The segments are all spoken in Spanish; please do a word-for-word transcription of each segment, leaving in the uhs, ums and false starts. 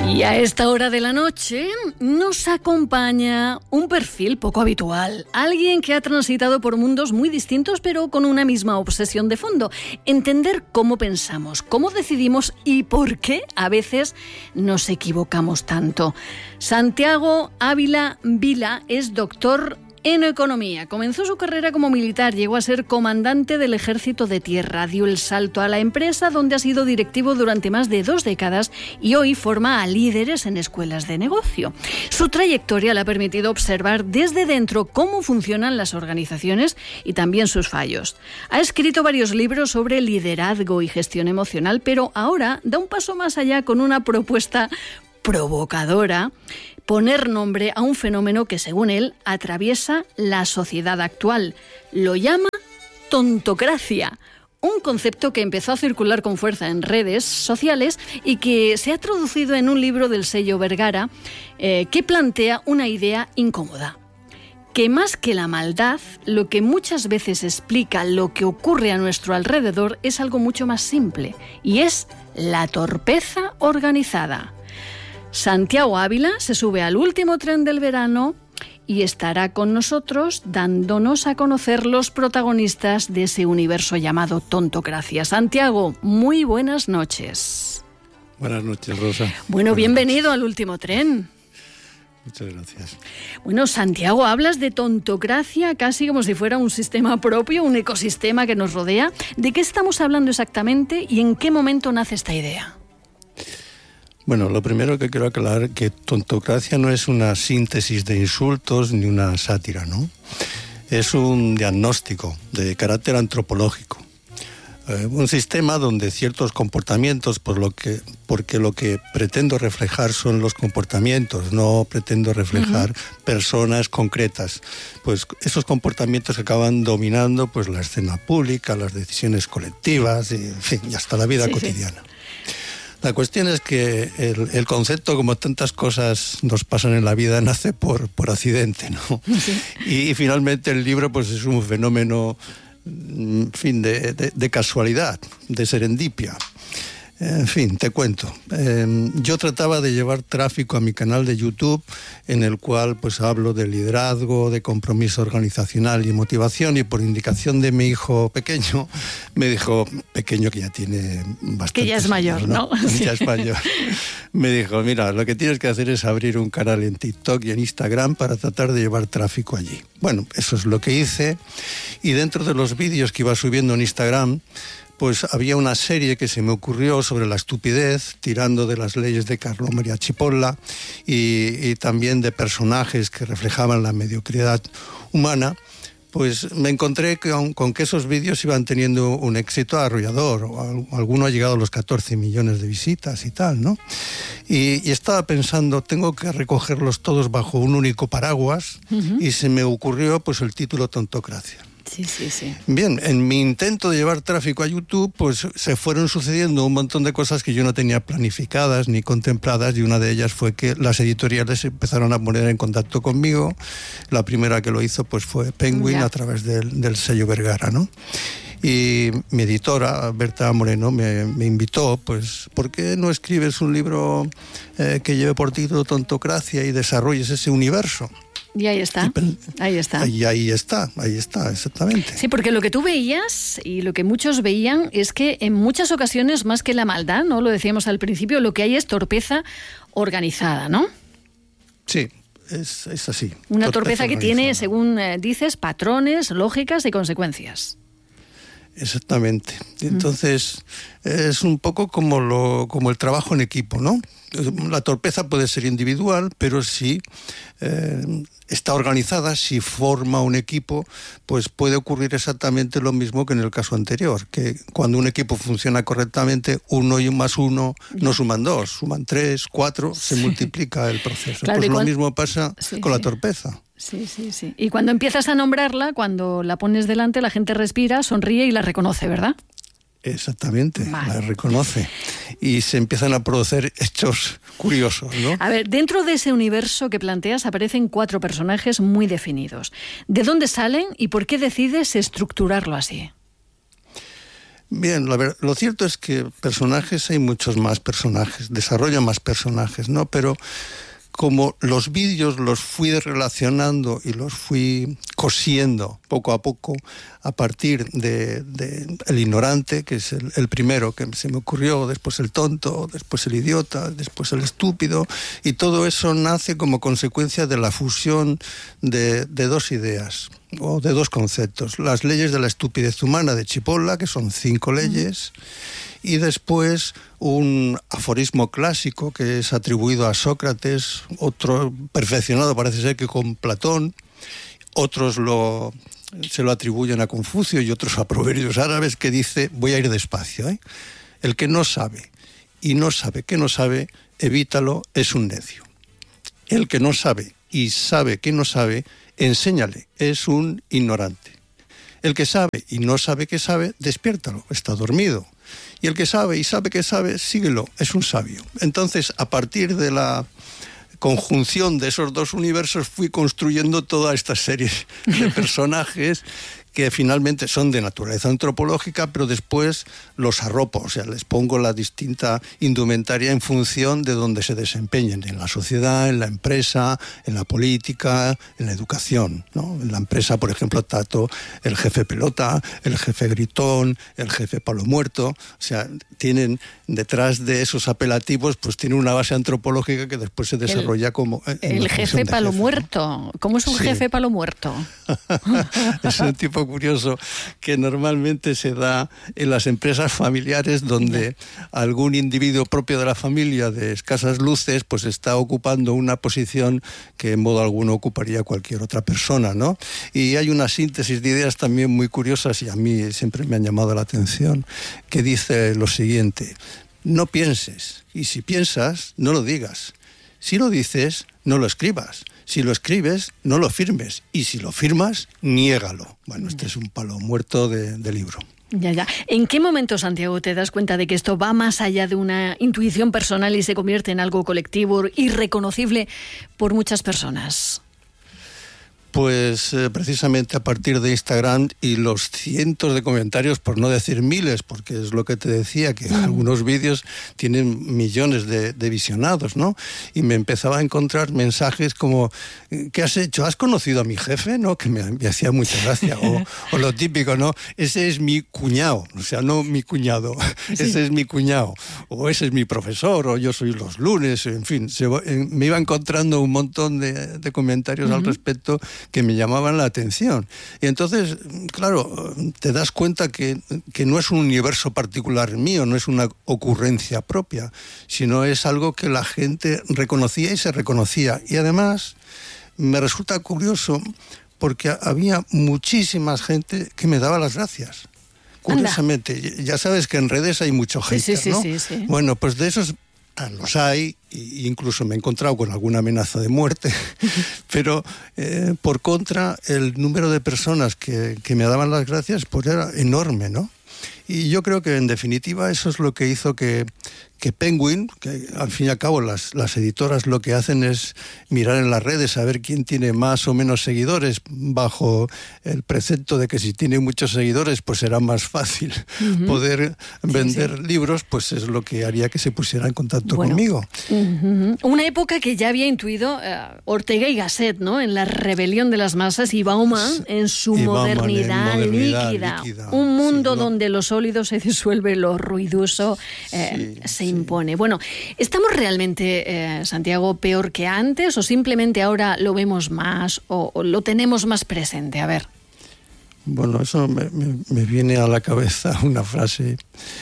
Y a esta hora de la noche nos acompaña un perfil poco habitual. Alguien que ha transitado por mundos muy distintos pero con una misma obsesión de fondo. Entender cómo pensamos, cómo decidimos y por qué a veces nos equivocamos tanto. Santiago Ávila Vila es doctor en economía. Comenzó su carrera como militar, llegó a ser comandante del Ejército de Tierra, dio el salto a la empresa donde ha sido directivo durante más de dos décadas y hoy forma a líderes en escuelas de negocio. Su trayectoria le ha permitido observar desde dentro cómo funcionan las organizaciones y también sus fallos. Ha escrito varios libros sobre liderazgo y gestión emocional, pero ahora da un paso más allá con una propuesta provocadora: poner nombre a un fenómeno que, según él, atraviesa la sociedad actual. Lo llama tontocracia, un concepto que empezó a circular con fuerza en redes sociales y que se ha traducido en un libro del sello Vergara eh, que plantea una idea incómoda. Que más que la maldad, lo que muchas veces explica lo que ocurre a nuestro alrededor es algo mucho más simple, y es la torpeza organizada. Santiago Ávila se sube al último tren del verano y estará con nosotros dándonos a conocer los protagonistas de ese universo llamado tontocracia. Santiago, muy buenas noches. Buenas noches, Rosa. Bueno, buenas bienvenido noches. al último tren. Muchas gracias. Bueno, Santiago, hablas de tontocracia casi como si fuera un sistema propio, un ecosistema que nos rodea. ¿De qué estamos hablando exactamente y en qué momento nace esta idea? Bueno, lo primero que quiero aclarar es que tontocracia no es una síntesis de insultos ni una sátira, ¿no? Es un diagnóstico de carácter antropológico. Eh, un sistema donde ciertos comportamientos, por lo que, porque lo que pretendo reflejar son los comportamientos, no pretendo reflejar uh-huh. personas concretas. Pues esos comportamientos acaban dominando pues la escena pública, las decisiones colectivas y, en fin, y hasta la vida sí, cotidiana. Sí. La cuestión es que el, el concepto, como tantas cosas nos pasan en la vida, nace por, por accidente, ¿no? Sí. Y, y finalmente el libro pues es un fenómeno, en fin, de, de, de casualidad, de serendipia. En fin, te cuento. Eh, yo trataba de llevar tráfico a mi canal de YouTube, en el cual pues hablo de liderazgo, de compromiso organizacional y motivación, y por indicación de mi hijo pequeño, me dijo, pequeño que ya tiene bastante... Que ya es mayor, años, ¿no? ¿no? Sí. Ya es mayor. Me dijo, mira, lo que tienes que hacer es abrir un canal en TikTok y en Instagram para tratar de llevar tráfico allí. Bueno, eso es lo que hice, y dentro de los vídeos que iba subiendo en Instagram, pues había una serie que se me ocurrió sobre la estupidez, tirando de las leyes de Carlo Maria Cipolla y, y también de personajes que reflejaban la mediocridad humana. Pues me encontré con, con que esos vídeos iban teniendo un éxito arrollador. Alguno ha llegado a los catorce millones de visitas y tal, ¿no? Y, y estaba pensando, tengo que recogerlos todos bajo un único paraguas, uh-huh. y se me ocurrió pues el título Tontocracia. Sí, sí, sí. Bien, en mi intento de llevar tráfico a YouTube, pues se fueron sucediendo un montón de cosas que yo no tenía planificadas ni contempladas, y una de ellas fue que las editoriales empezaron a poner en contacto conmigo. La primera que lo hizo pues fue Penguin, yeah. a través del, del sello Vergara, ¿no? Y mi editora, Berta Moreno, me, me invitó, pues, ¿por qué no escribes un libro eh, que lleve por título Tontocracia y desarrolles ese universo? Y ahí está, ahí está. Y ahí está, ahí está, exactamente. Sí, porque lo que tú veías y lo que muchos veían es que en muchas ocasiones, más que la maldad, ¿no? Lo decíamos al principio, lo que hay es torpeza organizada, ¿no? Sí, es, es así. Una torpeza, torpeza que tiene, según eh, dices, patrones, lógicas y consecuencias. Exactamente. Entonces, mm. es un poco como, lo, como el trabajo en equipo, ¿no? La torpeza puede ser individual, pero si eh, está organizada, si forma un equipo, pues puede ocurrir exactamente lo mismo que en el caso anterior, que cuando un equipo funciona correctamente, uno y un más uno no suman dos, suman tres, cuatro, sí. se multiplica el proceso. Claro, pues lo cuando... mismo pasa sí, con sí. la torpeza. Sí, sí, sí. Y cuando empiezas a nombrarla, cuando la pones delante, la gente respira, sonríe y la reconoce, ¿verdad? Exactamente, vale. La reconoce. Y se empiezan a producir hechos curiosos, ¿no? A ver, dentro de ese universo que planteas aparecen cuatro personajes muy definidos. ¿De dónde salen y por qué decides estructurarlo así? Bien, la ver, lo cierto es que personajes, hay muchos más personajes, desarrollan más personajes, ¿no? Pero como los vídeos los fui relacionando y los fui cosiendo poco a poco a partir de, de El Ignorante, que es el, el primero que se me ocurrió, después El Tonto, después El Idiota, después El Estúpido, y todo eso nace como consecuencia de la fusión de, de dos ideas o de dos conceptos: las leyes de la estupidez humana de Cipolla, que son cinco leyes, y después un aforismo clásico que es atribuido a Sócrates, otro perfeccionado parece ser que con Platón, otros lo, se lo atribuyen a Confucio y otros a proverbios árabes, que dice, voy a ir despacio, ¿eh? El que no sabe y no sabe que no sabe, evítalo, es un necio. El que no sabe y sabe que no sabe, enséñale, es un ignorante. El que sabe y no sabe que sabe, despiértalo, está dormido. Y el que sabe y sabe que sabe, síguelo, es un sabio. Entonces, a partir de la conjunción de esos dos universos, fui construyendo toda esta serie de personajes que finalmente son de naturaleza antropológica, pero después los arropo, o sea, les pongo la distinta indumentaria en función de donde se desempeñen, en la sociedad, en la empresa, en la política, en la educación, ¿no? En la empresa, por ejemplo, trato el jefe pelota, el jefe gritón, el jefe palo muerto, o sea, tienen detrás de esos apelativos, pues tiene una base antropológica que después se desarrolla el, como... El jefe palo jefe, muerto, ¿no? ¿Cómo es un sí. jefe palo muerto? Es un tipo curioso que normalmente se da en las empresas familiares, donde algún individuo propio de la familia de escasas luces pues está ocupando una posición que en modo alguno ocuparía cualquier otra persona, ¿no? Y hay una síntesis de ideas también muy curiosas, y a mí siempre me han llamado la atención, que dice lo siguiente: no pienses, y si piensas, no lo digas. Si lo dices, no lo escribas. Si lo escribes, no lo firmes. Y si lo firmas, niégalo. Bueno, este es un palo muerto de, de libro. Ya, ya. ¿En qué momento, Santiago, te das cuenta de que esto va más allá de una intuición personal y se convierte en algo colectivo y reconocible por muchas personas? Pues eh, precisamente a partir de Instagram y los cientos de comentarios, por no decir miles, porque es lo que te decía, que mm. algunos vídeos tienen millones de, de visionados, ¿no? Y me empezaba a encontrar mensajes como, ¿qué has hecho? ¿Has conocido a mi jefe? ¿No? Que me, me hacía mucha gracia. O, o lo típico, ¿no? Ese es mi cuñado, o sea, no mi cuñado, sí. Ese es mi cuñado. O ese es mi profesor, o yo soy los lunes, en fin. Se, me iba encontrando un montón de, de comentarios mm-hmm. al respecto que me llamaban la atención. Y entonces, claro, te das cuenta que, que no es un universo particular mío, no es una ocurrencia propia, sino es algo que la gente reconocía y se reconocía. Y además, me resulta curioso porque había muchísima gente que me daba las gracias. Curiosamente, Anda. Ya sabes que en redes hay mucho hater, sí, sí, ¿no? Sí, sí, sí. Bueno, pues de esos los hay, e incluso me he encontrado con alguna amenaza de muerte, pero eh, por contra el número de personas que, que me daban las gracias pues era enorme, ¿no? Y yo creo que en definitiva eso es lo que hizo que, que Penguin, que al fin y al cabo las, las editoras lo que hacen es mirar en las redes a ver quién tiene más o menos seguidores, bajo el precepto de que si tiene muchos seguidores pues será más fácil uh-huh. poder vender sí, sí. libros, pues es lo que haría que se pusiera en contacto bueno, conmigo. Uh-huh. Una época que ya había intuido uh, Ortega y Gasset, ¿no? En la rebelión de las masas, y Bauman en su y modernidad, Bauman en modernidad líquida. líquida. Un mundo sí, no. donde lo sólido se disuelve, lo ruidoso eh, sí, se impone. Bueno, ¿estamos realmente, eh, Santiago, peor que antes, o simplemente ahora lo vemos más o, o lo tenemos más presente? A ver. Bueno, eso me, me, me viene a la cabeza una frase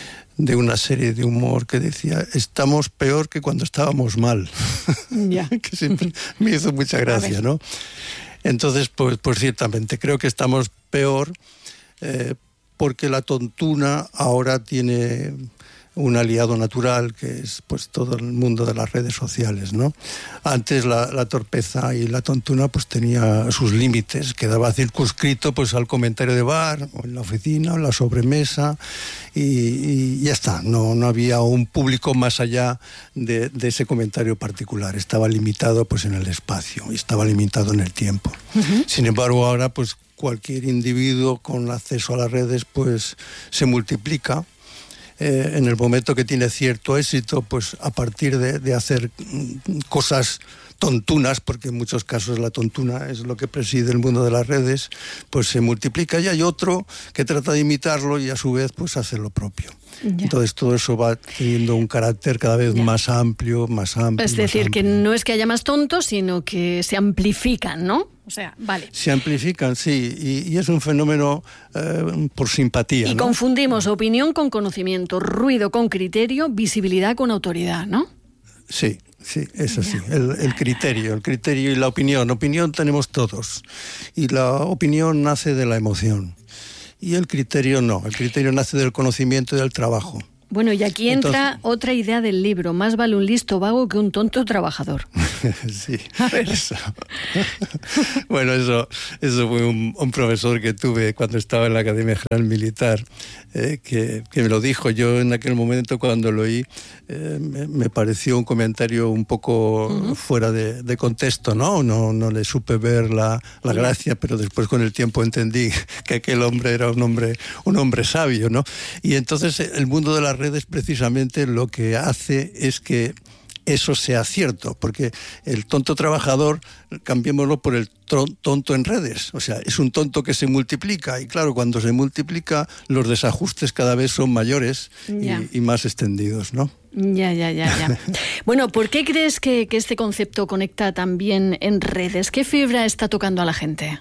de una serie de humor que decía: estamos peor que cuando estábamos mal. Ya. Que siempre me hizo mucha gracia, ¿no? Entonces, pues, pues ciertamente creo que estamos peor eh, porque la tontuna ahora tiene un aliado natural, que es pues todo el mundo de las redes sociales, ¿no? Antes la, la torpeza y la tontuna pues tenía sus límites, quedaba circunscrito pues al comentario de bar, o en la oficina, o en la sobremesa, y, y ya está, no, no había un público más allá de, de ese comentario particular, estaba limitado pues en el espacio, y estaba limitado en el tiempo. Uh-huh. Sin embargo, ahora pues cualquier individuo con acceso a las redes pues se multiplica. Eh, en el momento que tiene cierto éxito, pues a partir de, de hacer cosas tontunas, porque en muchos casos la tontuna es lo que preside el mundo de las redes, pues se multiplica, y hay otro que trata de imitarlo y a su vez pues hace lo propio. Ya. Entonces todo eso va teniendo un carácter cada vez ya. más amplio, más amplio. Es decir, amplio. que no es que haya más tontos, sino que se amplifican, ¿no? O sea, vale. Se amplifican, sí, y, y es un fenómeno eh, por simpatía. Y ¿no? confundimos opinión con conocimiento, ruido con criterio, visibilidad con autoridad, ¿no? Sí, sí, es así. El, el criterio, el criterio y la opinión. Opinión tenemos todos, y la opinión nace de la emoción. Y el criterio no, el criterio nace del conocimiento y del trabajo. Bueno, y aquí entra Entonces, otra idea del libro: más vale un listo vago que un tonto trabajador. Sí, eso. Bueno, eso, eso fue un, un profesor que tuve cuando estaba en la Academia General Militar, eh, que, que me lo dijo. Yo en aquel momento, cuando lo oí, eh, me, me pareció un comentario un poco uh-huh. fuera de, de contexto, ¿no? No, no le supe ver la, la sí. gracia, pero después con el tiempo entendí que aquel hombre era un hombre, un hombre sabio, ¿no? Y entonces el mundo de las redes precisamente lo que hace es que eso sea cierto, porque el tonto trabajador, cambiémoslo por el tonto en redes, o sea, es un tonto que se multiplica, y claro, cuando se multiplica los desajustes cada vez son mayores y, y más extendidos, ¿no? Ya, ya, ya, ya. Bueno, ¿por qué crees que, que este concepto conecta también en redes? ¿Qué fibra está tocando a la gente?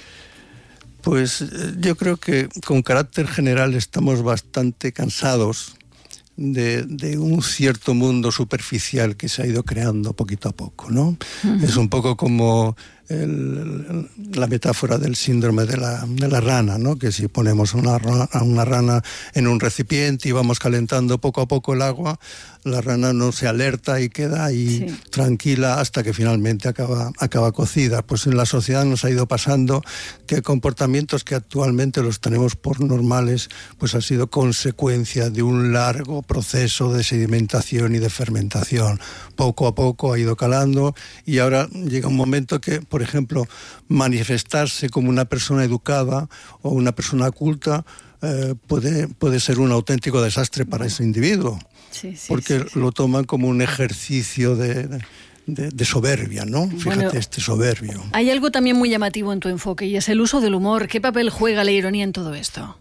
Pues yo creo que con carácter general estamos bastante cansados De, de un cierto mundo superficial que se ha ido creando poquito a poco, ¿no? Uh-huh. Es un poco como el, la metáfora del síndrome de la, de la rana, ¿no? Que si ponemos una, a una rana en un recipiente y vamos calentando poco a poco el agua, la rana no se alerta y queda ahí sí. tranquila hasta que finalmente acaba, acaba cocida. Pues en la sociedad nos ha ido pasando que comportamientos que actualmente los tenemos por normales, pues ha sido consecuencia de un largo proceso de sedimentación y de fermentación. Poco a poco ha ido calando, y ahora llega un momento que, por ejemplo, manifestarse como una persona educada o una persona culta eh, puede, puede ser un auténtico desastre para ese individuo. Sí, sí, porque sí, sí. lo toman como un ejercicio de, de, de soberbia, ¿no? Fíjate, bueno, este soberbio. Hay algo también muy llamativo en tu enfoque, y es el uso del humor. ¿Qué papel juega la ironía en todo esto?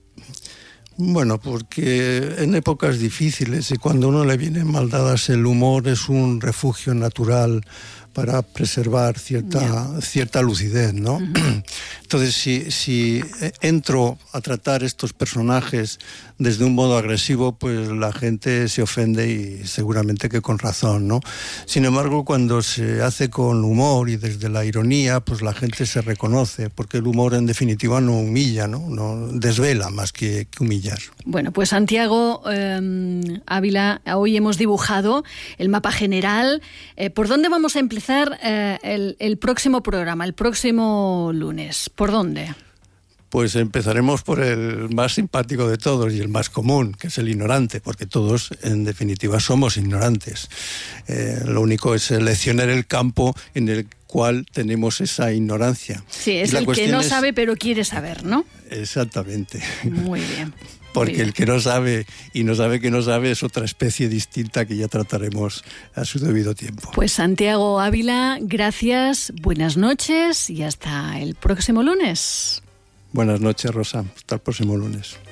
Bueno, porque en épocas difíciles y cuando a uno le vienen mal dadas, el humor es un refugio natural para preservar cierta, yeah. cierta lucidez, ¿no? Uh-huh. Entonces, si, si entro a tratar estos personajes desde un modo agresivo, pues la gente se ofende, y seguramente que con razón, ¿no? Sin embargo, cuando se hace con humor y desde la ironía, pues la gente se reconoce, porque el humor en definitiva no humilla, ¿no? No desvela más que, que humillar. Bueno, pues Santiago eh, Ávila, hoy hemos dibujado el mapa general. Eh, ¿Por dónde vamos a empezar eh, el, el próximo programa, el próximo lunes? ¿Por dónde? Pues empezaremos por el más simpático de todos y el más común, que es el ignorante, porque todos, en definitiva, somos ignorantes. Eh, lo único es seleccionar el campo en el cual tenemos esa ignorancia. Sí, es el que no es... sabe pero quiere saber, ¿no? Exactamente. Muy bien. Porque el que no sabe y no sabe que no sabe es otra especie distinta que ya trataremos a su debido tiempo. Pues Santiago Ávila, gracias, buenas noches y hasta el próximo lunes. Buenas noches, Rosa. Hasta el próximo lunes.